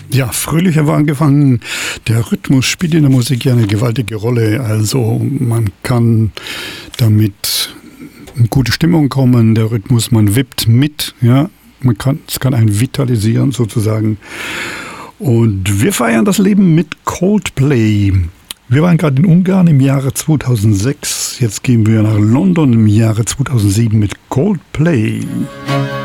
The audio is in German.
Ja, fröhlich haben wir angefangen. Der Rhythmus spielt in der Musik ja eine gewaltige Rolle. Also man kann damit in gute Stimmung kommen. Der Rhythmus, man wippt mit. Ja, es kann einen vitalisieren sozusagen. Und wir feiern das Leben mit Coldplay. Wir waren gerade in Ungarn im Jahre 2006. Jetzt gehen wir nach London im Jahre 2007 mit Coldplay.